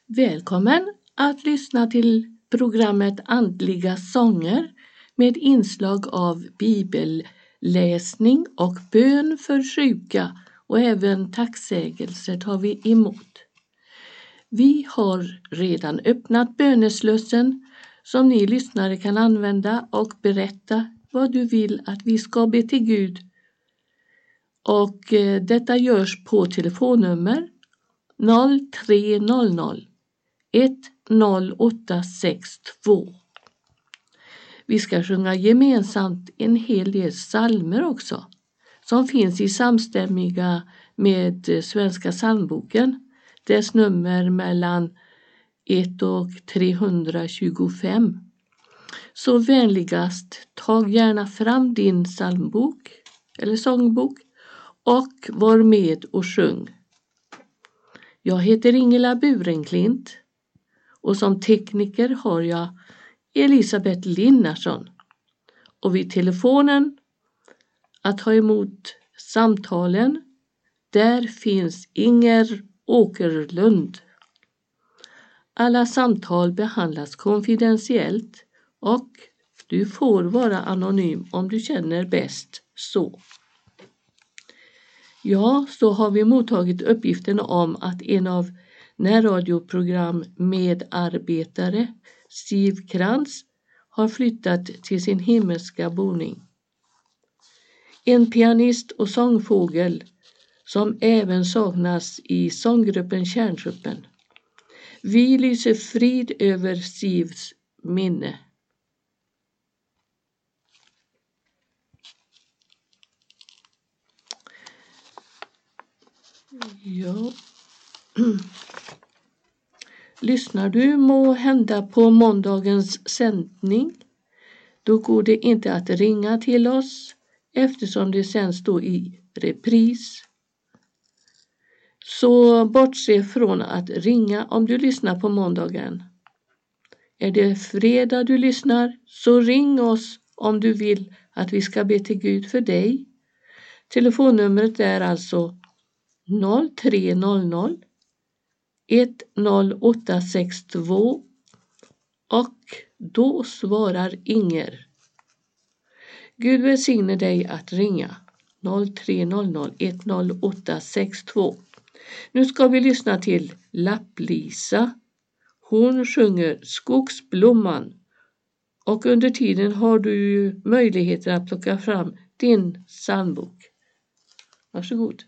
Välkommen att lyssna till programmet Andliga sånger med inslag av bibelläsning och bön för sjuka och även tacksägelser tar vi emot. Vi har redan öppnat böneslussen som ni lyssnare kan använda och berätta vad du vill att vi ska be till Gud. Och detta görs på telefonnummer 0300 10862. Vi ska sjunga gemensamt en hel del psalmer också som finns i samstämmiga med Svenska psalmboken. Dess nummer mellan 1 och 325. Så vänligast tag gärna fram din psalmbok eller sångbok och var med och sjung. Jag heter Ingela Burenklint och som tekniker har jag Elisabeth Linnarsson. Och vid telefonen att ta emot samtalen, där finns Inger Åkerlund. Alla samtal behandlas konfidentiellt och du får vara anonym om du känner bäst så. Ja, så har vi mottagit uppgiften om att en av närradioprogram medarbetare, Siv Krantz, har flyttat till sin himmelska boning. En pianist och sångfågel som även saknas i sånggruppen Kärntruppen. Vi lyser frid över Sivs minne. Ja. Lyssnar du må hända på måndagens sändning, då går det inte att ringa till oss eftersom det sänds då i repris. Så bortse från att ringa om du lyssnar på måndagen. Är det fredag du lyssnar, så ring oss om du vill att vi ska be till Gud för dig. Telefonnumret är alltså 0300 10862 och då svarar Inger. Gud välsigne dig att ringa 0300 10862. Nu ska vi lyssna till Lapplisa. Hon sjunger Skogsblomman och under tiden har du möjligheter att plocka fram din psalmbok. Varsågod.